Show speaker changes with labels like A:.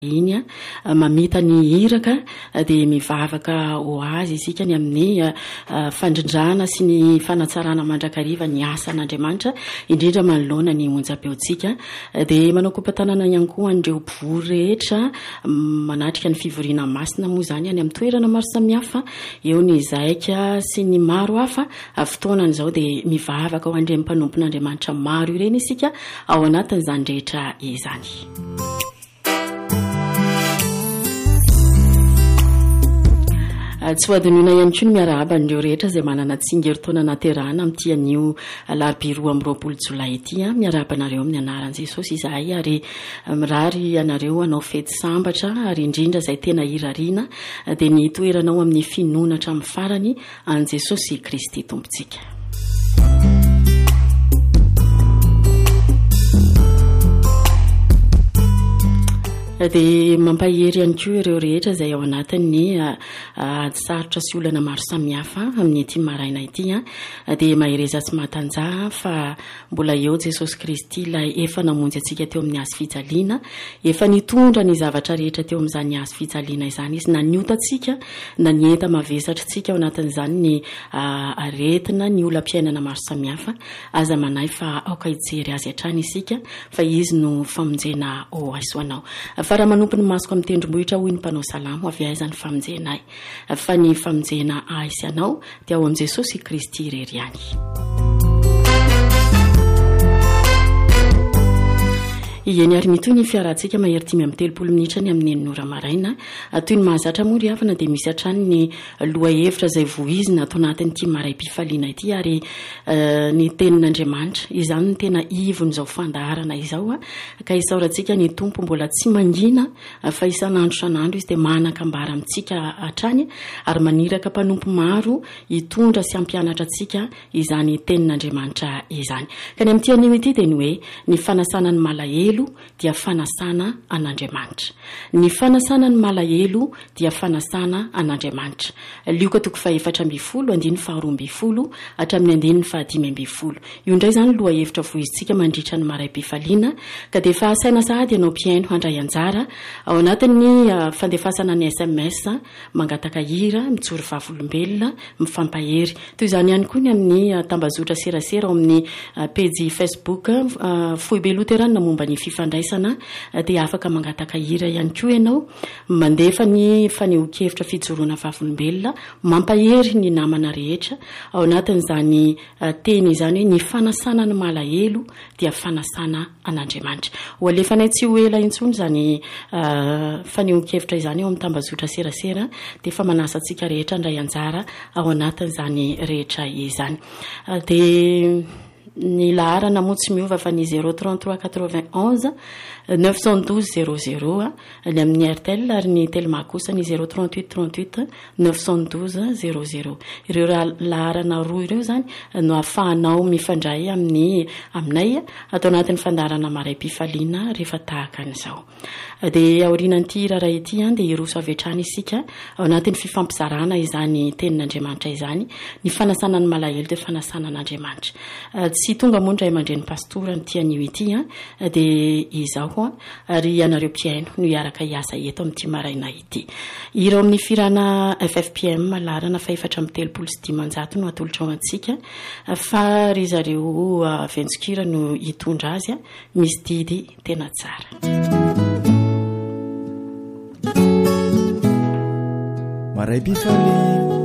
A: iny mamita ny iraka dia mivavaka ho azy isika ny amin'ny fandrindrana sy ny fanatsarana mandrakariva ny asan'Andriamanitra indrindra manoloana ny onjam-peontsika dia manao kompatanana ihany koa an'ireo mpivory rehetra manatrika ny fivoriana masina moa izany any amin'ny toerana maro samihafa eo ny zaika sy ny maro hafa fotoanan'izao dia mivavaka ho an'ireny mpanompon'Andriamanitra maro ireny isika ao anatin'izany rehetra izany. Tsy hoadinona ihany koa ny miarahaba an'ireo rehetra izay manana tsingeritaona naterahana amin'ity anio alarobia 20 Jolay ity miarahaba anareo amin'ny anaran'i Jesosy izahay ary mirary anareo anao fety sambatra ary indrindra izay tena irariana dia ny toeranao amin'ny finoana hatramin'ny farany an' Jesosy Kristy tompontsika. Dia mampahery ihany koa ireo rehetra izay ao anatin'ny sarotra sy olana maro samihafa amin'ny ity maraina ity dia mahereza tsy mahatanjaa fa mbola eo Jesosy Kristy ilay efa namonjy antsika teo amin'ny hazo fijaliana, efa nitondra ny zavatra rehetra teo amin'izany hazo fijaliana izany izy, na niota antsika na ny enta mavesatra antsika ao anatin'izany ny aretina ny olam-piainana maro samihafa aza manahy fa aoka hijery azy hatrany isika fa izy no famonjena ho aisoanao. Fa raha manompo ny masoko amin'ny tendrombohitra hoy ny mpanao salamo avy aiza ny famonjenay fa ny famonjena aisy anao dia ao amin'i Jesosy Kristy irery ihany. Eny ary mitoy ny fiarantsika mahery 10 minitra ny amin'ny enon'ora maraina toy ny mahazatra moa ry havana dia misy hatrany ny loha hevitra izay voizina atao anatin'ity maraim-pifaliana ity ary ny tenin'Andriamanitra izany ny tena ivon'izao fandaharana izao ka isaorantsika ny tompo mbola tsy mangina fa isan'andro san'andro izy dia manakambara amintsika hatrany ary maniraka mpanompo maro hitondra sy hampianatra antsika izany tenin'Andriamanitra izany. Ka ny amin'ity anio ity dia ny hoe ny fanasana ny malahelo dia fanasana an'Andriamanitra. Ny fanasana ny malahelo dia fanasana an'Andriamanitra. Lioka 4:220 hatramin'ny 5:15. Io indray izany loha hevitra voizintsika mandritra ny maraim-pifaliana ka dia fahasaina sahady ianao mpiaino handray anjara ao anatin'ny fandefasana ny SMS mangataka hira mijoro vavolombelona mifampahery. Toy izany ihany koa ny amin'ny tambazotra serasera ao amin'ny pejy Facebook Foibe Luterana momba ny fifandraisana dia afaka mangataka hira ihany koa ianao mandefa ny fanehoan-kevitra fijoroana vavolombelona mampahery ny namana rehetra ao anatin'izany teny izany hoe ny fanasana ny malahelo dia fanasana an'Andriamanitra. Ho alefanay tsy ho ela intsony izany fanehoan-kevitra izany ao amin'ny tambazotra serasera dia fa manasa antsika rehetra ndray anjara ao anatin'izany rehetra izany. Dia ny laharana moa tsy miova fa ny 033 91 912 00 ny amin'ny Airtel ary ny Telma kosa ny 038 912 00. Ireo laharana roa ireo izany no ahafahanao mifandray aminay atao anatin'ny fandaharana maraim-pifaliana rehefa tahaka an'izao. Dia aorianan'ity raharaha ity dia iroso avy hatrany isika ao anatin'ny fifampizarana izany tenin'Andriamanitra izany ny fanasana ny malahelo dia fanasana an'Andriamanitra. Tsy tonga moa ndray mandreny pastora ny tian'io ity dia izao ary ianareo mpiaino no iaraka hiasa eto amin'ity maraina ity. Ireo amin'ny firana FFPM laharana 436 no atolotra ao antsika fa ry zareo Ventsokira no hitondra azy misy didy tena tsara.
B: Maraim-pifaliana